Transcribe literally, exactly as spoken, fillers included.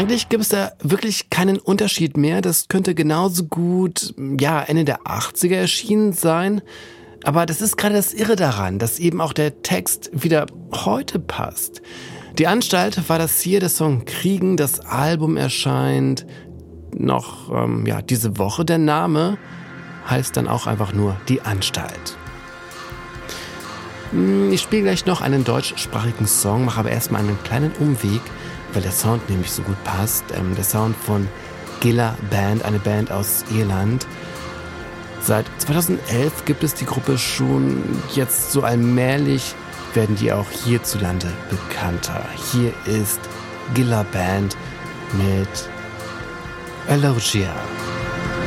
Eigentlich gibt es da wirklich keinen Unterschied mehr. Das könnte genauso gut, ja, Ende der achtziger erschienen sein. Aber das ist gerade das Irre daran, dass eben auch der Text wieder heute passt. Die Anstalt war das hier, der Song Kriegen. Das Album erscheint noch ähm, ja, diese Woche. Der Name heißt dann auch einfach nur Die Anstalt. Ich spiele gleich noch einen deutschsprachigen Song, mache aber erstmal einen kleinen Umweg, weil der Sound nämlich so gut passt. Ähm, der Sound von Gilla Band, eine Band aus Irland. Seit zweitausendelf gibt es die Gruppe schon. Jetzt so allmählich werden die auch hierzulande bekannter. Hier ist Gilla Band mit Elogia.